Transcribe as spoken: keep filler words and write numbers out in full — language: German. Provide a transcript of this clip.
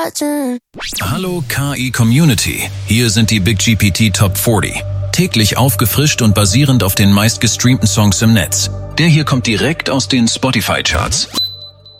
Hallo K I Community, hier sind die Big G P T Top vierzig. Täglich aufgefrischt und basierend auf den meistgestreamten Songs im Netz. Der hier kommt direkt aus den Spotify-Charts.